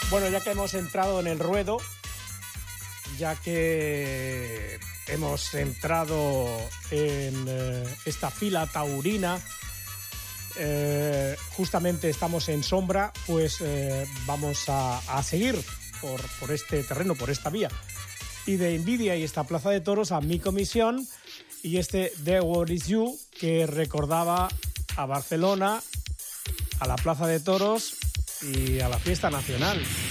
Bueno, ya que hemos entrado en el ruedo, ya que hemos entrado en esta fila taurina, justamente estamos en sombra, pues vamos a seguir por este terreno, por esta vía. Y de Envidia y esta plaza de toros a Mi Comisión y este The World Is You, que recordaba a Barcelona, a la plaza de toros y a la fiesta nacional.